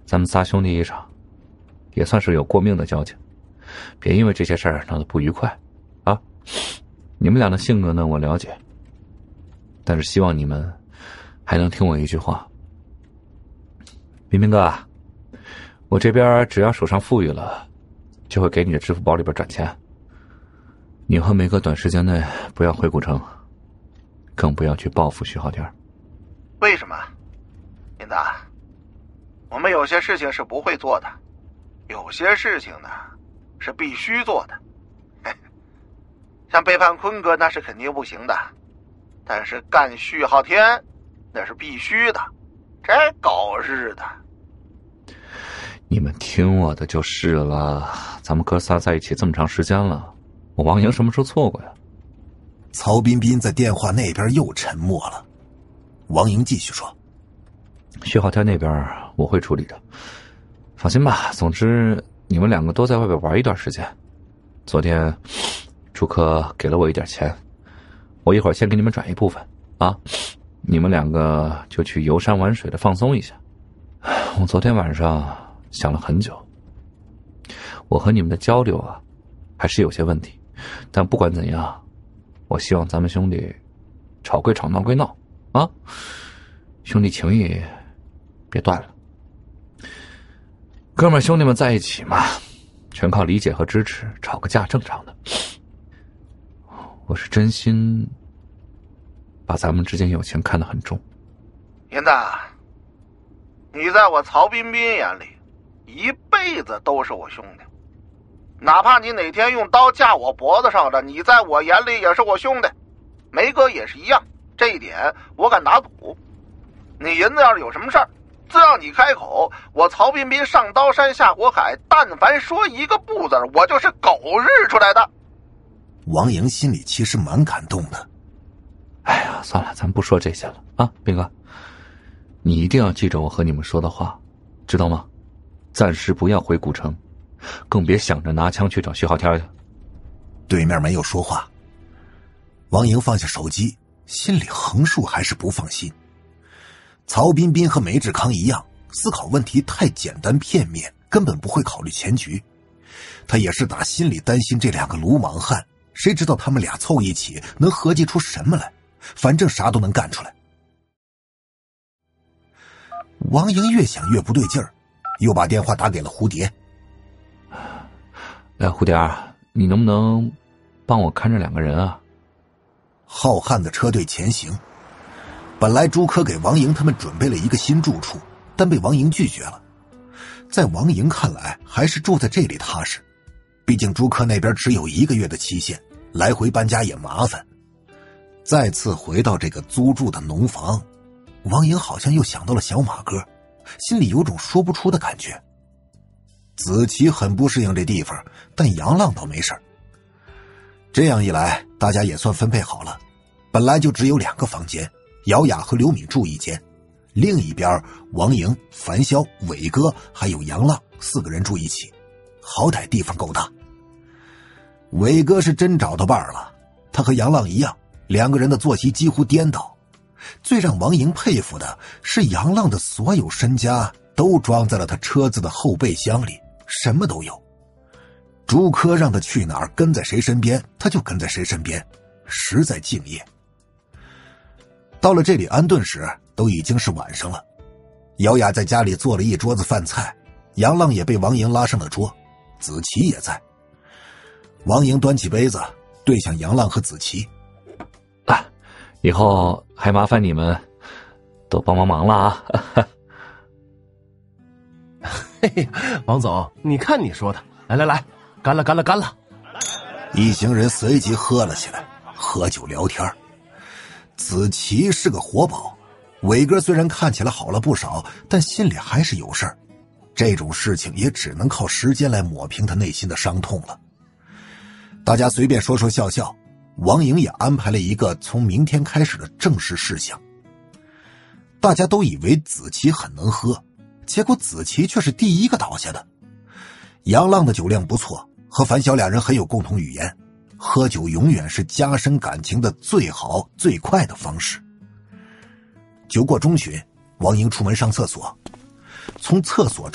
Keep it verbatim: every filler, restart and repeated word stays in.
咱们仨兄弟一场，也算是有过命的交情，别因为这些事儿闹得不愉快啊。你们俩的性格呢，我了解，但是希望你们还能听我一句话。彬彬哥，我这边只要手上富裕了，就会给你的支付宝里边转钱。你和梅哥短时间内不要回古城，更不要去报复徐浩天。 为什么？林子，我们有些事情是不会做的，有些事情呢是必须做的。像背叛坤哥那是肯定不行的，但是干徐浩天那是必须的，这狗日的！ 你们听我的就是了，咱们哥仨在一起这么长时间了，我王莹什么时候错过呀？ 曹彬彬在电话那边又沉默了。王莹继续说： 徐浩天那边我会处理的，放心吧。总之你们两个多在外边玩一段时间。昨天朱科给了我一点钱，我一会儿先给你们转一部分啊，你们两个就去游山玩水的放松一下。我昨天晚上想了很久，我和你们的交流啊还是有些问题，但不管怎样，我希望咱们兄弟吵归吵，闹归闹啊，兄弟情谊别断了。哥们儿兄弟们在一起嘛，全靠理解和支持，吵个架正常的。我是真心把咱们之间友情看得很重。 银子，你在我曹彬彬眼里一辈子都是我兄弟，哪怕你哪天用刀架我脖子上的，你在我眼里也是我兄弟。梅哥也是一样，这一点我敢打赌。你银子要是有什么事儿，只要你开口，我曹彬彬上刀山下火海，但凡说一个不字，我就是狗日出来的。 王莹心里其实蛮感动的。 哎呀，算了，咱不说这些了啊，斌哥，你一定要记着我和你们说的话，知道吗？暂时不要回古城，更别想着拿枪去找徐浩天去。 对面没有说话，王莹放下手机，心里横竖还是不放心。曹彬彬和梅志康一样，思考问题太简单片面，根本不会考虑全局。他也是打心里担心这两个鲁莽汉，谁知道他们俩凑一起能合计出什么来，反正啥都能干出来。王莹越想越不对劲儿，又把电话打给了蝴蝶。 来，蝴蝶儿，你能不能帮我看着两个人啊？ 浩瀚的车队前行，本来朱科给王莹他们准备了一个新住处，但被王莹拒绝了。在王莹看来，还是住在这里踏实，毕竟朱科那边只有一个月的期限，来回搬家也麻烦。再次回到这个租住的农房，王莹好像又想到了小马哥，心里有种说不出的感觉。子琪很不适应这地方，但杨浪倒没事。这样一来，大家也算分配好了，本来就只有两个房间，姚雅和刘敏住一间，另一边王莹、樊潇、伟哥还有杨浪四个人住一起，好歹地方够大。伟哥是真找到伴儿了，他和杨浪一样，两个人的作息几乎颠倒。最让王莹佩服的是杨浪的所有身家都装在了他车子的后备箱里，什么都有。朱科让他去哪儿跟在谁身边，他就跟在谁身边，实在敬业。到了这里安顿时，都已经是晚上了。姚雅在家里做了一桌子饭菜，杨浪也被王莹拉上了桌，子琪也在。王莹端起杯子对向杨浪和子琪： 啊，以后还麻烦你们多帮帮忙了啊。 嘿嘿，王总，你看你说的，来来来，干了干了干了。 一行人随即喝了起来，喝酒聊天。子琪是个活宝，伟哥虽然看起来好了不少，但心里还是有事儿。这种事情也只能靠时间来抹平他内心的伤痛了。大家随便说说笑笑，王莹也安排了一个从明天开始的正式事项。大家都以为子琪很能喝，结果子琪却是第一个倒下的。杨浪的酒量不错，和樊晓俩人很有共同语言，喝酒永远是加深感情的最好最快的方式。酒过中旬，王莹出门上厕所，从厕所